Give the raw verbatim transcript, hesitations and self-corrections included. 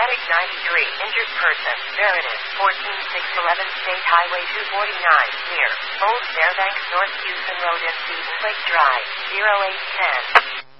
Medic ninety-three, injured person, there it is, fourteen six eleven State Highway two forty-nine, near Old Fairbanks North Houston Road and Eden Lake Drive, zero eight ten.